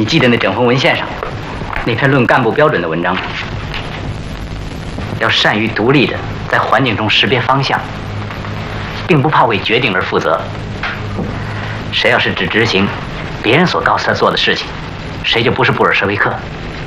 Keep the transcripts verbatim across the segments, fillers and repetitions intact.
你记得那整份文献上那篇论干部标准的文章吗？要善于独立的在环境中识别方向，并不怕为决定而负责。谁要是只执行别人所告诉他做的事情，谁就不是布尔什维克。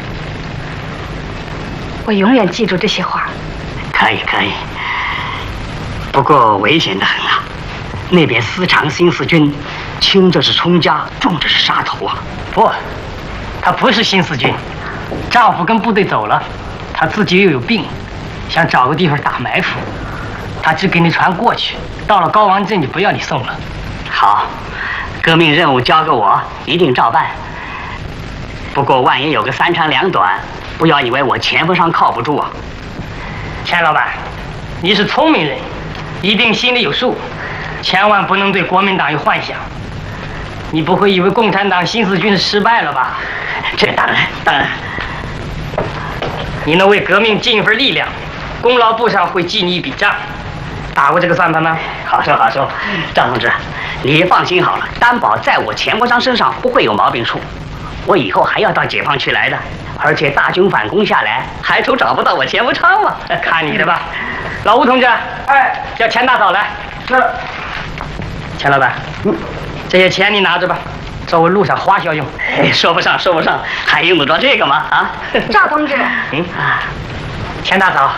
我永远记住这些话。 可以可以，不过危险的很啊！那边私藏新四军，轻着是冲家，重着是杀头啊！ 不，他不是新四军，丈夫跟部队走了，他自己又有病，想找个地方打埋伏，他只给你船过去，到了高王镇就不要你送了。 好，革命任务交给我，一定照办。不过万一有个三长两短，不要以为我前锋上靠不住啊！ 钱老板，你是聪明人，一定心里有数，千万不能对国民党有幻想。你不会以为共产党新四军失败了吧？ 这当然，当然。 你能为革命尽一份力量，功劳簿上会记你一笔账。打过这个算盘吗？ 好说好说，张同志，你放心好了，担保在我钱伯昌身上不会有毛病处。我以后还要到解放区来的，而且大军反攻下来，还愁找不到我钱伯昌吗？ 看你的吧。老吴同志，哎，叫钱大嫂来。是。钱老板，嗯，这些钱你拿着吧，作为路上花销用。 哎，说不上，说不上，还用得着这个吗？啊， 赵同志， 嗯啊，钱大嫂，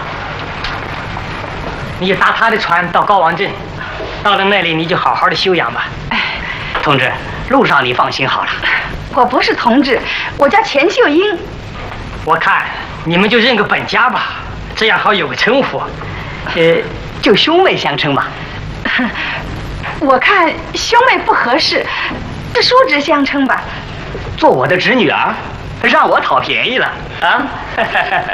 你搭他的船到高王镇，到了那里你就好好的休养吧。 哎， 同志，路上你放心好了。 我不是同志，我叫钱秀英。 我看你们就认个本家吧，这样好有个称呼。 呃，就兄妹相称吧。 我看兄妹不合适，就叔侄相称吧。 做我的侄女儿，让我讨便宜了啊！